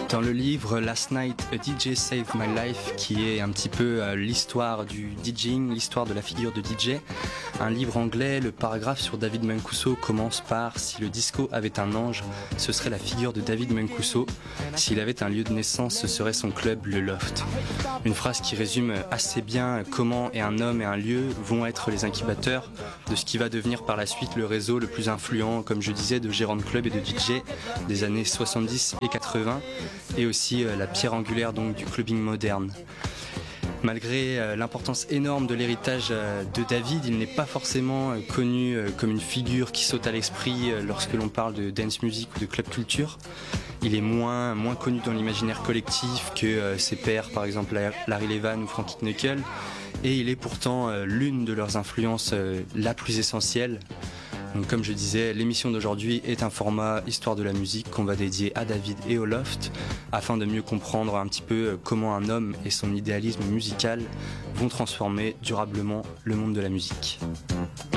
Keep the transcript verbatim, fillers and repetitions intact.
Dans le livre Last Night, A D J Saved My Life, qui est un petit peu euh, l'histoire du DJing, l'histoire de la figure de D J, un livre anglais, le paragraphe sur David Mancuso commence par « Si le disco avait un ange, ce serait la figure de David Mancuso. S'il avait un lieu de naissance, ce serait son club, le Loft ». Une phrase qui résume assez bien comment et un homme et un lieu vont être les incubateurs de ce qui va devenir par la suite le réseau le plus influent, comme je disais, de gérants de clubs et de D J des années soixante-dix et quatre-vingts, et aussi euh, la pierre angulaire donc du clubbing moderne. Malgré euh, l'importance énorme de l'héritage euh, de David, il n'est pas forcément euh, connu euh, comme une figure qui saute à l'esprit euh, lorsque l'on parle de dance music ou de club culture. Il est moins, moins connu dans l'imaginaire collectif que euh, ses pairs, par exemple Larry Levan ou Frankie Knuckles, et il est pourtant euh, l'une de leurs influences euh, la plus essentielle. Donc, comme je disais, l'émission d'aujourd'hui est un format histoire de la musique qu'on va dédier à David et au Loft, afin de mieux comprendre un petit peu comment un homme et son idéalisme musical vont transformer durablement le monde de la musique.